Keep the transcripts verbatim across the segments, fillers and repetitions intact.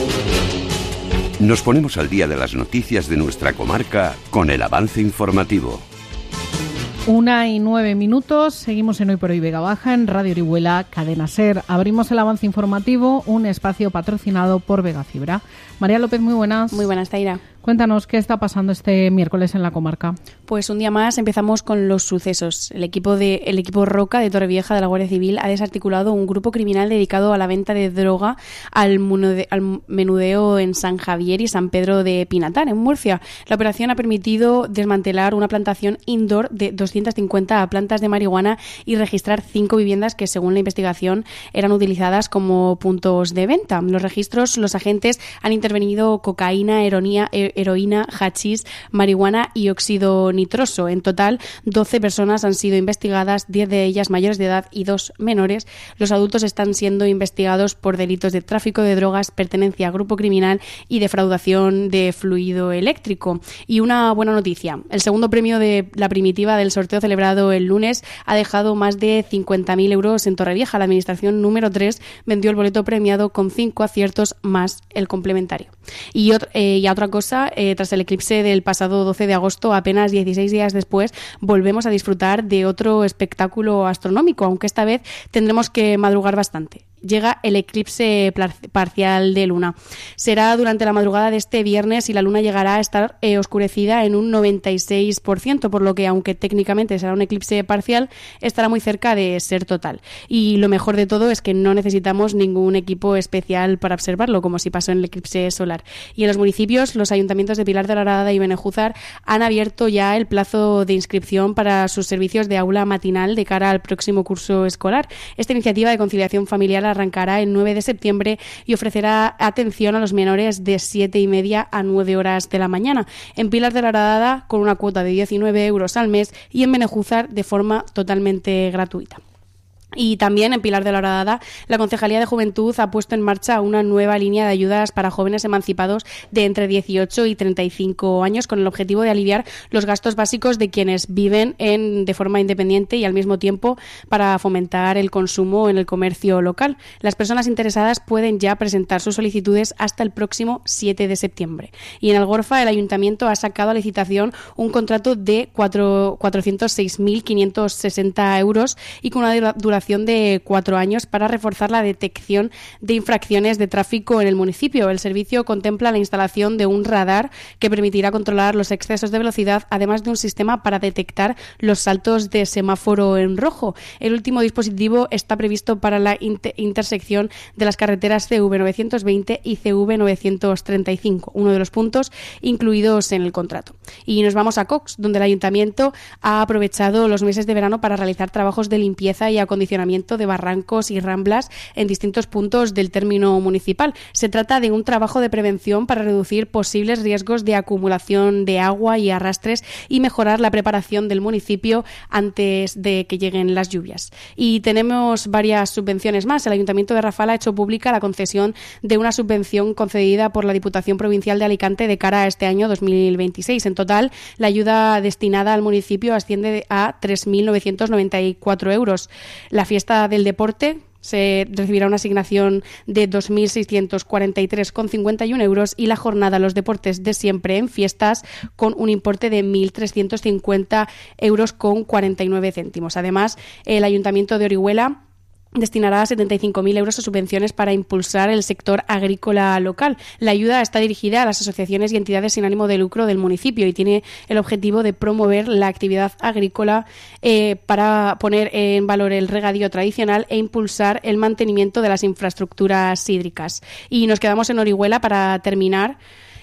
Nos ponemos al día de las noticias de nuestra comarca con el avance informativo. Una y nueve minutos, seguimos en Hoy por Hoy Vega Baja, en Radio Orihuela, Cadena SER. Abrimos el avance informativo, un espacio patrocinado por Vega Fibra. María López, muy buenas. Muy buenas, Taira. Cuéntanos, ¿qué está pasando este miércoles en la comarca? Pues un día más empezamos con los sucesos. El equipo de el equipo Roca de Torrevieja de la Guardia Civil ha desarticulado un grupo criminal dedicado a la venta de droga al, munude, al menudeo en San Javier y San Pedro de Pinatar, en Murcia. La operación ha permitido desmantelar una plantación indoor de doscientas cincuenta plantas de marihuana y registrar cinco viviendas que, según la investigación, eran utilizadas como puntos de venta. En los registros, los agentes han intervenido cocaína, heroína, heroína, hachís, marihuana y óxido nitroso. En total, doce personas han sido investigadas, diez de ellas mayores de edad y dos menores. Los adultos están siendo investigados por delitos de tráfico de drogas, pertenencia a grupo criminal y defraudación de fluido eléctrico. Y una buena noticia: el segundo premio de la primitiva del sorteo celebrado el lunes ha dejado más de cincuenta mil euros en Torrevieja. La administración número tres vendió el boleto premiado con cinco aciertos más el complementario. Y, otro, eh, y a otra cosa, eh, tras el eclipse del pasado doce de agosto, apenas dieciséis días después, volvemos a disfrutar de otro espectáculo astronómico, aunque esta vez tendremos que madrugar bastante. Llega el eclipse parcial de luna. Será durante la madrugada de este viernes y la luna llegará a estar eh, oscurecida en un noventa y seis por ciento, por lo que, aunque técnicamente será un eclipse parcial, estará muy cerca de ser total. Y lo mejor de todo es que no necesitamos ningún equipo especial para observarlo, como si pasó en el eclipse solar. Y en los municipios, los ayuntamientos de Pilar de la Horadada y Benejúzar han abierto ya el plazo de inscripción para sus servicios de aula matinal de cara al próximo curso escolar. Esta iniciativa de conciliación familiar arrancará el nueve de septiembre y ofrecerá atención a los menores de siete y media a nueve horas de la mañana. En Pilar de la Horadada, con una cuota de diecinueve euros al mes, y en Benejúzar de forma totalmente gratuita. Y también en Pilar de la Horadada, la Concejalía de Juventud ha puesto en marcha una nueva línea de ayudas para jóvenes emancipados de entre dieciocho y treinta y cinco años, con el objetivo de aliviar los gastos básicos de quienes viven en, de forma independiente y al mismo tiempo para fomentar el consumo en el comercio local. Las personas interesadas pueden ya presentar sus solicitudes hasta el próximo siete de septiembre. Y en Algorfa, el Ayuntamiento ha sacado a licitación un contrato de cuatrocientos seis mil quinientos sesenta euros y con una duración de cuatro años para reforzar la detección de infracciones de tráfico en el municipio. El servicio contempla la instalación de un radar que permitirá controlar los excesos de velocidad, además de un sistema para detectar los saltos de semáforo en rojo. El último dispositivo está previsto para la inter- intersección de las carreteras C V novecientos veinte y C V novecientos treinta y cinco, uno de los puntos incluidos en el contrato. Y nos vamos a Cox, donde el Ayuntamiento ha aprovechado los meses de verano para realizar trabajos de limpieza y acondicionamiento de barrancos y ramblas en distintos puntos del término municipal. Se trata de un trabajo de prevención para reducir posibles riesgos de acumulación de agua y arrastres y mejorar la preparación del municipio antes de que lleguen las lluvias. Y tenemos varias subvenciones más. El Ayuntamiento de Rafal ha hecho pública la concesión de una subvención concedida por la Diputación Provincial de Alicante de cara a este año dos mil veintiséis. En total, la ayuda destinada al municipio asciende a tres mil novecientos noventa y cuatro euros. La fiesta del deporte se recibirá una asignación de dos mil seiscientos cuarenta y tres coma cincuenta y uno euros y la jornada Los Deportes de Siempre en Fiestas con un importe de mil trescientos cincuenta euros con cuarenta y nueve céntimos. Además, el Ayuntamiento de Orihuela destinará setenta y cinco mil euros a subvenciones para impulsar el sector agrícola local. La ayuda está dirigida a las asociaciones y entidades sin ánimo de lucro del municipio y tiene el objetivo de promover la actividad agrícola eh, para poner en valor el regadío tradicional e impulsar el mantenimiento de las infraestructuras hídricas. Y nos quedamos en Orihuela para terminar.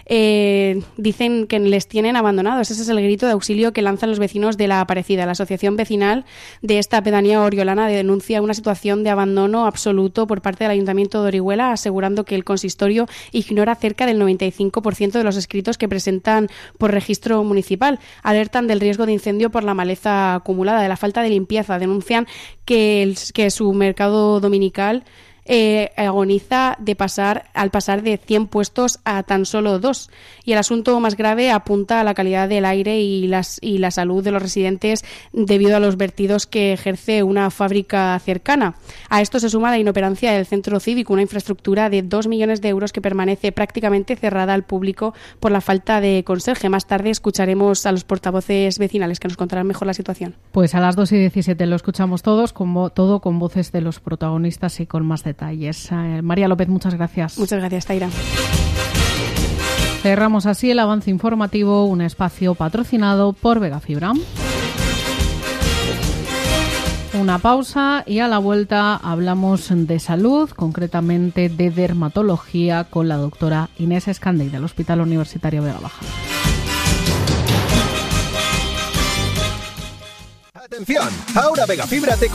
Eh, dicen que les tienen abandonados. Ese es el grito de auxilio que lanzan los vecinos de La Aparecida. La asociación vecinal de esta pedanía oriolana denuncia una situación de abandono absoluto por parte del Ayuntamiento de Orihuela, asegurando que el consistorio ignora cerca del noventa y cinco por ciento de los escritos que presentan por registro municipal. Alertan del riesgo de incendio por la maleza acumulada, de la falta de limpieza. Denuncian que, el, que su mercado dominical eh, agoniza de pasar al pasar de cien puestos a tan solo dos. Y el asunto más grave apunta a la calidad del aire y, las, y la salud de los residentes debido a los vertidos que ejerce una fábrica cercana. A esto se suma la inoperancia del centro cívico, una infraestructura de dos millones de euros que permanece prácticamente cerrada al público por la falta de conserje. Más tarde escucharemos a los portavoces vecinales que nos contarán mejor la situación. Pues a las dos y diecisiete lo escuchamos todos, con, todo con voces de los protagonistas y con más detalles. Eh, María López, muchas gracias. Muchas gracias, Taira. Cerramos así el avance informativo, un espacio patrocinado por Vega Fibra. Una pausa y a la vuelta hablamos de salud, concretamente de dermatología, con la doctora Inés Escandey del Hospital Universitario Vega Baja. Atención, ahora Vega Fibra te